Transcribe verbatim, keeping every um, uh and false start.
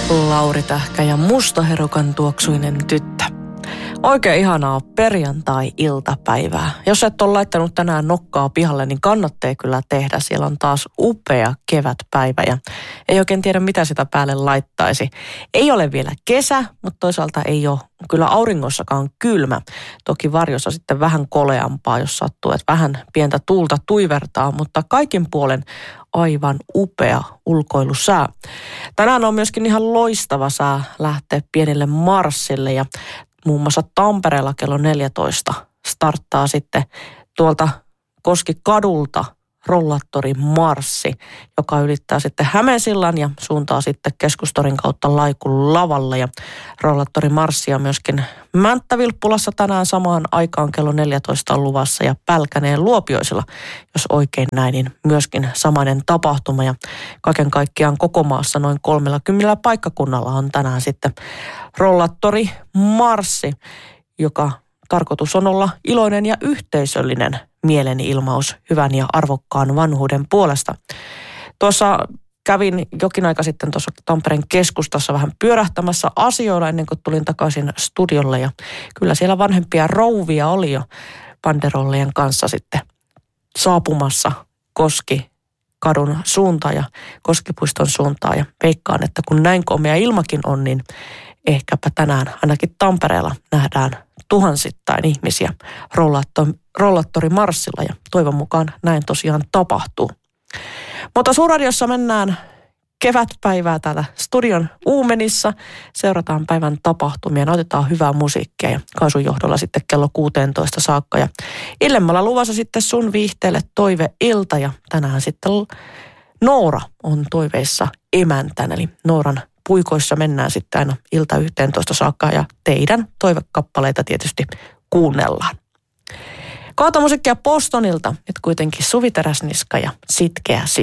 Lauri Tähkä ja mustaherukan tuoksuinen tyttö. Oikein ihanaa perjantai-iltapäivää. Jos et ole laittanut tänään nokkaa pihalle, niin kannattaa kyllä tehdä. Siellä on taas upea kevätpäivä ja ei oikein tiedä, mitä sitä päälle laittaisi. Ei ole vielä kesä, mutta toisaalta ei ole kyllä auringossakaan kylmä. Toki varjossa sitten vähän koleampaa, jos sattuu, että vähän pientä tuulta tuivertaa, mutta kaikin puolen aivan upea ulkoilusää. Tänään on myöskin ihan loistava sää lähteä pienelle marssille ja muun muassa Tampereella kello neljätoista starttaa sitten tuolta Koskikadulta rollaattorin marssi, joka ylittää sitten Hämeensillan ja suuntaa sitten Keskustorin kautta Laikun lavalle. Ja rollaattorin marssia myöskin Mänttä-Vilppulassa tänään samaan aikaan kello neljätoista on luvassa ja Pälkäneen Luopioisilla, jos oikein näin, niin myöskin samainen tapahtuma. Ja kaiken kaikkiaan koko maassa noin kolmellakymmenellä paikkakunnalla on tänään sitten rollaattori marssi, joka tarkoitus on olla iloinen ja yhteisöllinen mielenilmaus hyvän ja arvokkaan vanhuuden puolesta. Tuossa kävin jokin aika sitten tuossa Tampereen keskustassa vähän pyörähtämässä asioilla ennen kuin tulin takaisin studiolle. Ja kyllä siellä vanhempia rouvia oli jo banderollejen kanssa sitten saapumassa Koskikadun suuntaan ja Koskipuiston suuntaan. Ja veikkaan, että kun näin komea ilmakin on, niin ehkäpä tänään ainakin Tampereella nähdään tuhansittain ihmisiä rollaattorimarssilla ja toivon mukaan näin tosiaan tapahtuu. Mutta Suurradiossa mennään kevätpäivää täällä studion uumenissa. Seurataan päivän tapahtumia, nautitaan hyvää musiikkia ja Kaisun johdolla sitten kello kuusitoista saakka. Ja illemmalla luvassa sitten sun viihteelle toiveilta ja tänään sitten Noora on toiveissa emäntänä, eli Nooran puikoissa mennään sitten aina ilta yhteentoista saakka ja teidän toivekappaleita tietysti kuunnellaan. Kaatomusiikkia Bostonilta, nyt kuitenkin Suvi Teräsniska ja Sitkeä